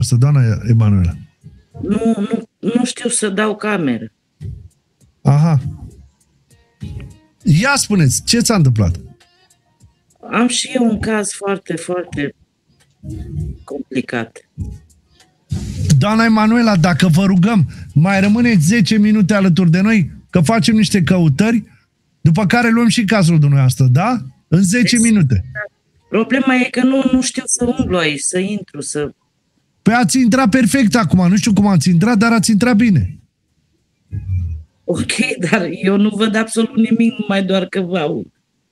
Asta, doamna Emanuela. Nu știu să dau cameră. Aha. Ia spuneți, ce s-a întâmplat? Am și eu un caz foarte, foarte complicat. Doamna Emanuela, dacă vă rugăm, mai rămâneți 10 minute alături de noi, că facem niște căutări, după care luăm și cazul dumneavoastră, da? În 10 minute. Problema e că nu știu să umblu aici, să intru, să... Păi ați intrat perfect acum, nu știu cum ați intrat, dar ați intrat bine. Ok, dar eu nu văd absolut nimic, numai doar că vă aud.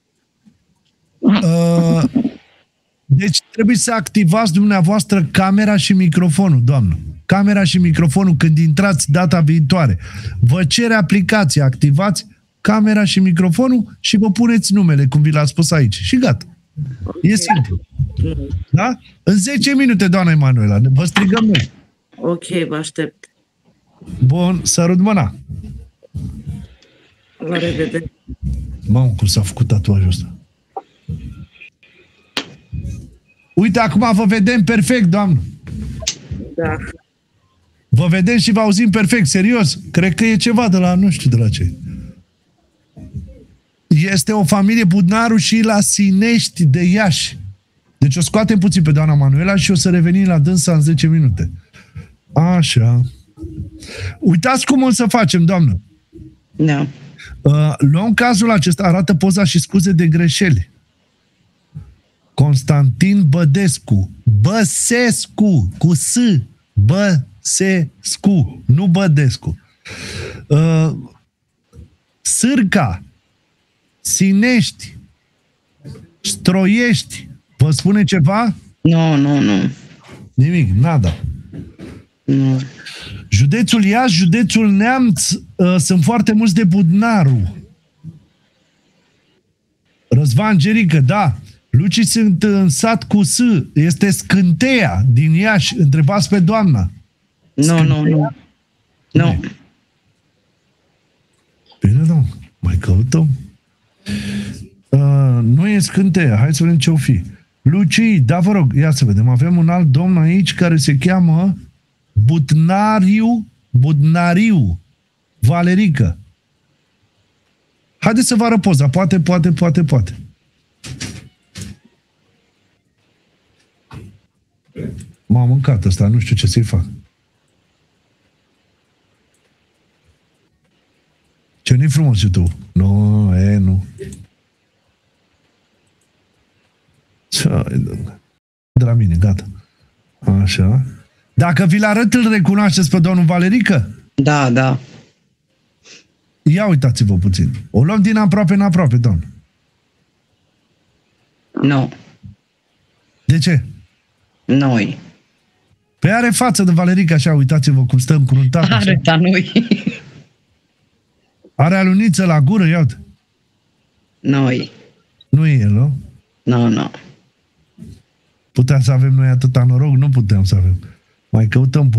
Deci trebuie să activați dumneavoastră camera și microfonul, doamnă. Camera și microfonul când intrați data viitoare. Vă cere aplicația, activați camera și microfonul și vă puneți numele, cum vi l-a spus aici. Și gata. Okay. E simplu. Da? În 10 minute, doamna Emanuela, vă strigăm noi. Ok, vă aștept. Bun, sărut mâna. La revedere. Mamă, cum s-a făcut tatuajul ăsta. Uite, acum vă vedem perfect, doamnă. Da. Vă vedem și vă auzim perfect, serios. Cred că e ceva de la, nu știu de la ce. Este o familie Budnaru și la Sinești de Iași. Deci o scoatem puțin pe doamna Manuela și o să revenim la dânsa în 10 minute. Așa. Uitați cum o să facem, doamnă. Da. Luăm cazul acesta, arată poza și scuze de greșeli. Constantin Bădescu. Băsescu. Cu S. Băsescu. Nu Bădescu. Sârca. Sinești. Stroiești. Vă spune ceva? Nu. Nimic, nada. Nu. Județul Iași, județul Neamț, sunt foarte mulți de Budnaru. Răzvan Gerică, da. Lucii sunt în sat cu S. Este Scânteia din Iași. Întrebați pe doamna. Nu. Bine, da. Mai căutăm. Nu e Scânteia. Hai să vedem ce-o fi. Lucii, da, vă rog, ia să vedem. Avem un alt domn aici care se cheamă Budnariu Valerică. Haideți să vă arăt poza. Poate. M-a mâncat ăsta, nu știu ce să-i fac. Ce nu-i frumos și tu? Nu. De la mine, gata. Așa. Dacă vi-l arăt, îl recunoașteți pe domnul Valerică? Da. Ia uitați-vă puțin. O luăm din aproape în aproape, domn. Nu. De ce? Noi. Păi are față de Valerică, așa, uitați-vă cum stă încruntat. Are, dar noi. Are aluniță la gură, ia uite. Noi. Nu e el, nu? Nu. Puteam să avem noi atâta noroc? Nu puteam să avem. Mai căutăm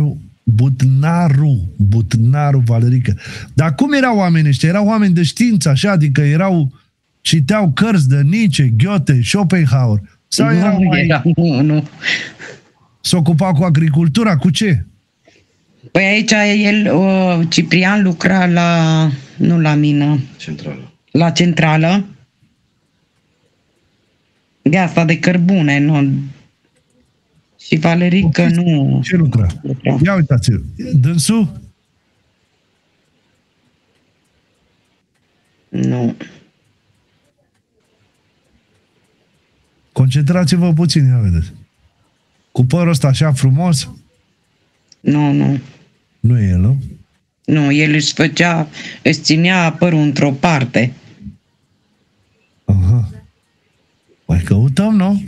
Budnaru Valerică. Dar cum erau oamenii ăștia? Erau oameni de știință, așa, adică citeau cărți de Nietzsche, Goethe, Schopenhauer. Sau Nu. S-a ocupat cu agricultura, cu ce? Păi aici Ciprian lucra nu la mină. Centrală. La centrală. De asta de cărbune, nu. Și Valerică nu. Ce lucra? Ia uitați-vă. Dânsul? Nu. Concentrați-vă puțin, ia vedeți. Cu părul ăsta așa frumos? Nu. Nu e el, nu? Nu, el își ținea părul într-o parte. Aha. Mai căutăm, nu?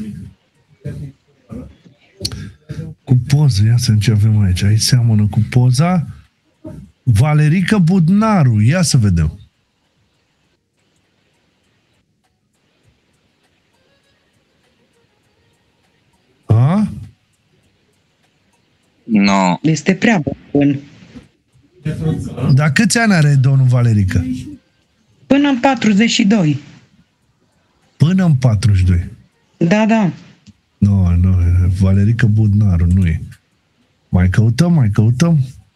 Cu poză, ia să vedem ce avem aici. Aici seamănă cu poza Valerică Budnaru. Ia să vedem. A? No. Este prea bun. Dar câți ani are domnul Valerică? Până în 42. Până în 42. Da. Nu, Valerică Budnaru, nu e. Mai căutăm.